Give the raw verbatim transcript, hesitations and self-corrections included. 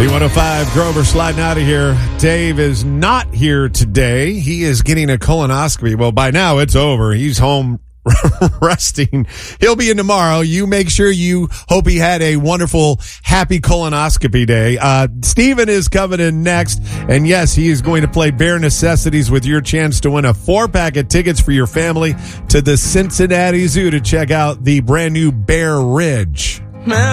B one oh five, Grover sliding out of here. Dave is not here today. He is getting a colonoscopy. Well, by now it's over. He's home resting. He'll be in tomorrow. You make sure you hope he had a wonderful, happy colonoscopy day. Uh, Steven is coming in next. And yes, he is going to play Bare Necessities with your chance to win a four pack of tickets for your family to the Cincinnati Zoo to check out the brand new Bear Ridge.